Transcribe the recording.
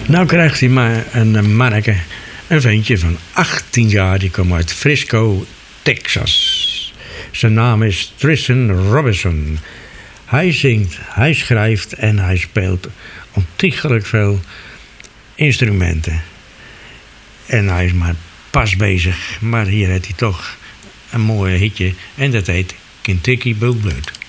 Nou krijgt hij maar een manneke, een ventje van 18 jaar. Die komt uit Frisco, Texas. Zijn naam is Tristan Robinson. Hij zingt, hij schrijft en hij speelt ontiegelijk veel instrumenten. En hij is maar pas bezig. Maar hier heeft hij toch een mooi hitje. En dat heet Kentucky Bluebird.